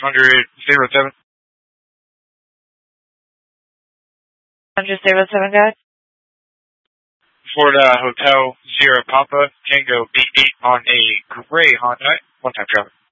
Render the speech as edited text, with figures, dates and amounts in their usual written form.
600-07. 600-07, guys. Florida Hotel Sierra Papa Tango B8 on a gray Honda. One-time traffic.